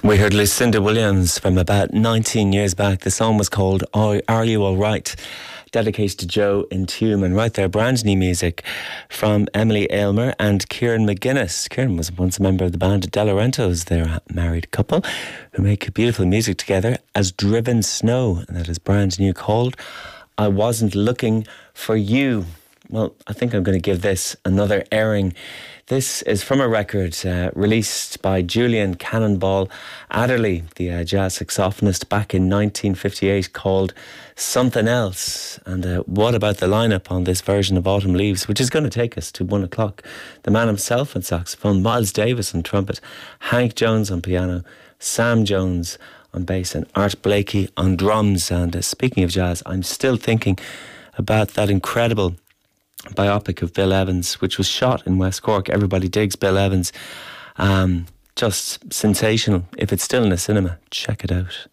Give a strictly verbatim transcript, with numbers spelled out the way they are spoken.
We heard Lucinda Williams from about nineteen years back. The song was called Are, Are You All Right? Dedicated to Joe Entombed. And right there, brand new music from Emily Aylmer and Kieran McGuinness. Kieran was once a member of the band De Laurentiis. They're a married couple who make beautiful music together as Driven Snow. And that is brand new, called I Wasn't Looking For You. Well, I think I'm going to give this another airing. This is from a record uh, released by Julian Cannonball Adderley, the uh, jazz saxophonist, back in nineteen fifty-eight, called Something Else. And uh, what about the lineup on this version of Autumn Leaves, which is going to take us to one o'clock? The man himself on saxophone, Miles Davis on trumpet, Hank Jones on piano, Sam Jones on bass, and Art Blakey on drums. And uh, speaking of jazz, I'm still thinking about that incredible biopic of Bill Evans, which was shot in West Cork. Everybody digs Bill Evans. Um, just sensational. If it's still in the cinema, check it out.